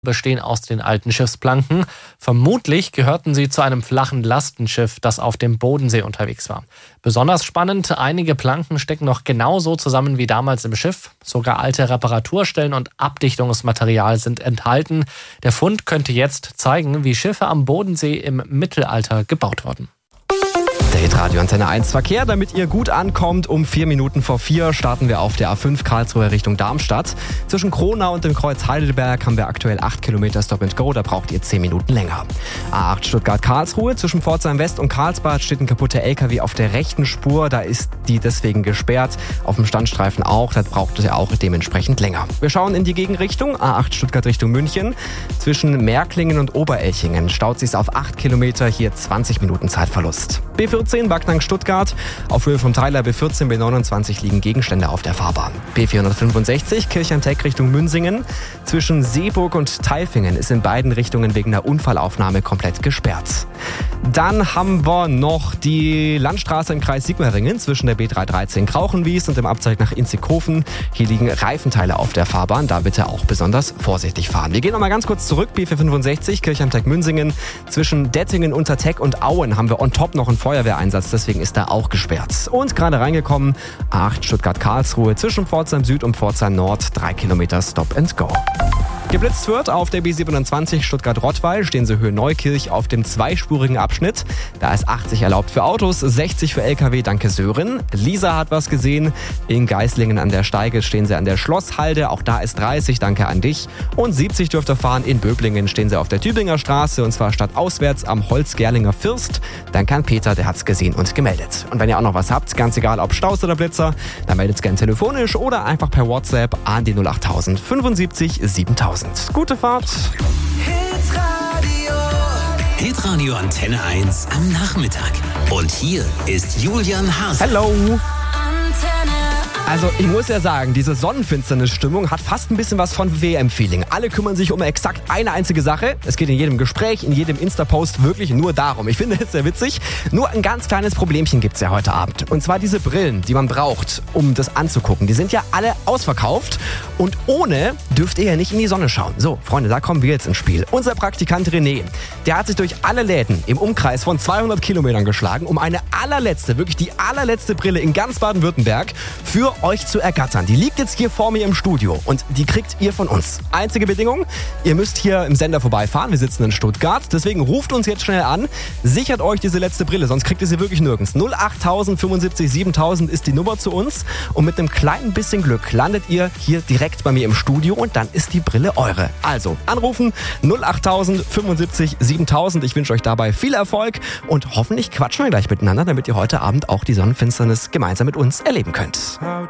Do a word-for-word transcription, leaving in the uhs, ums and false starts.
bestehen aus den alten Schiffsplanken. Vermutlich gehörten sie zu einem flachen Lastenschiff, das auf dem Bodensee unterwegs war. Besonders spannend, einige Planken stecken noch genauso zusammen wie damals im Schiff. Sogar alte Reparaturstellen und Abdichtungsmaterial sind enthalten. Der Fund könnte jetzt zeigen, wie Schiffe am Bodensee im Mittelalter gebaut wurden. Der Hitradio Antenne eins Verkehr, damit ihr gut ankommt. Um vier Minuten vor vier starten wir auf der A fünf Karlsruhe Richtung Darmstadt. Zwischen Kronau und dem Kreuz Heidelberg haben wir aktuell acht Kilometer Stop and Go, da braucht ihr zehn Minuten länger. A acht Stuttgart-Karlsruhe, zwischen Pforzheim West und Karlsbad steht ein kaputter L K W auf der rechten Spur, da ist die deswegen gesperrt. Auf dem Standstreifen auch, da braucht es ja auch dementsprechend länger. Wir schauen in die Gegenrichtung, A acht Stuttgart Richtung München. Zwischen Märklingen und Oberelchingen staut sich auf acht Kilometer, hier zwanzig Minuten Zeitverlust. B vierzehn Backnang Stuttgart. Auf Höhe vom Teiler B vierzehn, B neunundzwanzig liegen Gegenstände auf der Fahrbahn. B vierhundertfünfundsechzig Kirchheim-Teck Richtung Münzingen. Zwischen Seeburg und Tailfingen ist in beiden Richtungen wegen der Unfallaufnahme komplett gesperrt. Dann haben wir noch die Landstraße im Kreis Sigmaringen zwischen der B dreihundertdreizehn Krauchenwies und dem Abzweig nach Inzighofen. Hier liegen Reifenteile auf der Fahrbahn, da bitte auch besonders vorsichtig fahren. Wir gehen noch mal ganz kurz zurück, B vierhundertfünfundsechzig Kirchheim-Teck Münzingen. Zwischen Dettingen, Unterteck und Auen haben wir on top noch einen Feuerwehreinsatz, deswegen ist da auch gesperrt. Und gerade reingekommen, A acht Stuttgart-Karlsruhe zwischen Pforzheim Süd und Pforzheim Nord, drei Kilometer Stop and Go. Geblitzt wird auf der B siebenundzwanzig Stuttgart-Rottweil, stehen Sie Höhe Neukirch auf dem zweispurigen Abschnitt. Da ist achtzig erlaubt für Autos, sechzig für L K W, danke Sören. Lisa hat was gesehen. In Geislingen an der Steige stehen Sie an der Schlosshalde, auch da ist dreißig, danke an dich. Und siebzig dürft ihr fahren. In Böblingen stehen Sie auf der Tübinger Straße und zwar stadtauswärts am Holzgerlinger First. Danke an Peter, der hat's gesehen und gemeldet. Und wenn ihr auch noch was habt, ganz egal ob Staus oder Blitzer, dann meldet gerne telefonisch oder einfach per WhatsApp an die null acht null null fünfundsiebzig siebentausend. Gute Fahrt. Hitradio. Hitradio Antenne eins am Nachmittag. Und hier ist Julian Hase. Hello. Also ich muss ja sagen, diese Sonnenfinsternis-Stimmung hat fast ein bisschen was von W M-Feeling. Alle kümmern sich um exakt eine einzige Sache. Es geht in jedem Gespräch, in jedem Insta-Post wirklich nur darum. Ich finde es sehr witzig. Nur ein ganz kleines Problemchen gibt es ja heute Abend. Und zwar diese Brillen, die man braucht, um das anzugucken. Die sind ja alle ausverkauft. Und ohne dürft ihr ja nicht in die Sonne schauen. So, Freunde, da kommen wir jetzt ins Spiel. Unser Praktikant René, der hat sich durch alle Läden im Umkreis von zweihundert Kilometern geschlagen, um eine allerletzte, wirklich die allerletzte Brille in ganz Baden-Württemberg für euch zu ergattern. Die liegt jetzt hier vor mir im Studio und die kriegt ihr von uns. Einzige Bedingung, ihr müsst hier im Sender vorbeifahren. Wir sitzen in Stuttgart, deswegen ruft uns jetzt schnell an, sichert euch diese letzte Brille, sonst kriegt ihr sie wirklich nirgends. null acht null null fünfundsiebzig siebentausend ist die Nummer zu uns und mit einem kleinen bisschen Glück landet ihr hier direkt bei mir im Studio und dann ist die Brille eure. Also anrufen null acht null null fünfundsiebzig siebentausend. Ich wünsche euch dabei viel Erfolg und hoffentlich quatschen wir gleich miteinander, damit ihr heute Abend auch die Sonnenfinsternis gemeinsam mit uns erleben könnt.